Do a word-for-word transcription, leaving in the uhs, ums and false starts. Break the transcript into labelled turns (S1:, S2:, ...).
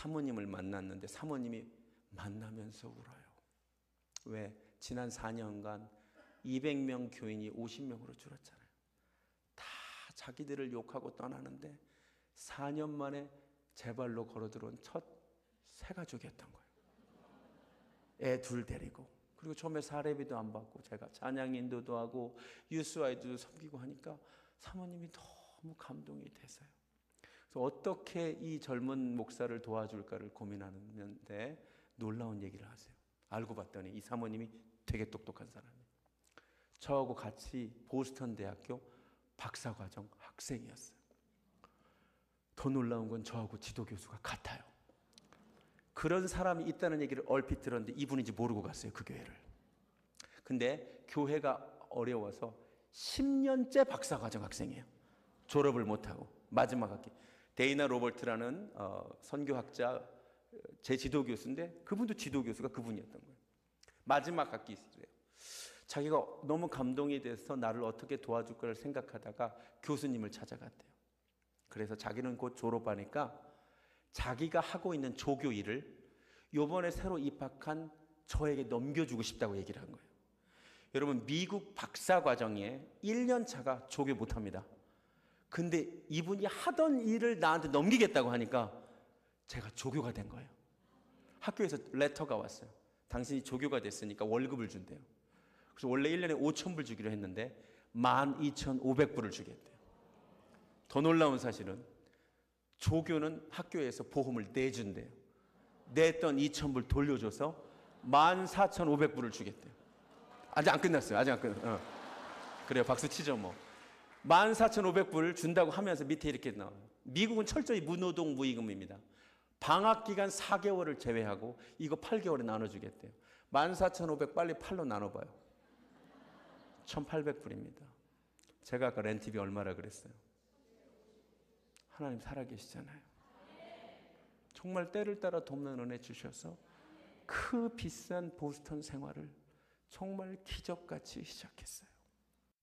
S1: 사모님을 만났는데 사모님이 만나면서 울어요. 왜? 지난 사 년간 이백 명 교인이 오십 명으로 줄었잖아요. 다 자기들을 욕하고 떠나는데 사 년 만에 제 발로 걸어 들어온 첫 새가족이었던 거예요. 애 둘 데리고. 그리고 처음에 사례비도 안 받고 제가 찬양 인도도 하고 유스아이들도 섬기고 하니까 사모님이 너무 감동이 돼서요. 그래서 어떻게 이 젊은 목사를 도와줄까를 고민하는데 놀라운 얘기를 하세요. 알고 봤더니 이 사모님이 되게 똑똑한 사람이에요. 저하고 같이 보스턴 대학교 박사과정 학생이었어요. 더 놀라운 건 저하고 지도교수가 같아요. 그런 사람이 있다는 얘기를 얼핏 들었는데 이분인지 모르고 갔어요, 그 교회를. 근데 교회가 어려워서 십 년째 박사과정 학생이에요. 졸업을 못하고 마지막 학기. 데이나 로버트라는 어, 선교학자 제 지도교수인데 그분도 지도교수가 그분이었던 거예요. 마지막 학기 있어요. 자기가 너무 감동이 돼서 나를 어떻게 도와줄까를 생각하다가 교수님을 찾아갔대요. 그래서 자기는 곧 졸업하니까 자기가 하고 있는 조교 일을 요번에 새로 입학한 저에게 넘겨주고 싶다고 얘기를 한 거예요. 여러분, 미국 박사과정에 일 년 차가 조교 못합니다. 근데 이분이 하던 일을 나한테 넘기겠다고 하니까 제가 조교가 된 거예요. 학교에서 레터가 왔어요. 당신이 조교가 됐으니까 월급을 준대요. 그래서 원래 일 년에 오천 불 주기로 했는데 만 이천오백 불을 주겠대요. 더 놀라운 사실은 조교는 학교에서 보험을 내준대요. 냈던 이천 불 돌려줘서 만 사천오백 불을 주겠대요. 아직 안 끝났어요. 아직 안 끝났어요. 어. 그래요. 박수 치죠 뭐. 만 사천오백 불을 준다고 하면서 밑에 이렇게 나와요. 미국은 철저히 무노동 무임금입니다. 방학 기간 사 개월을 제외하고 이거 팔 개월에 나눠주겠대요. 만 사천오백 빨리 팔로 나눠봐요. 천팔백 불입니다. 제가 아까 렌트비 얼마라 그랬어요? 하나님 살아계시잖아요. 정말 때를 따라 돕는 은혜 주셔서 그 비싼 보스턴 생활을 정말 기적같이 시작했어요.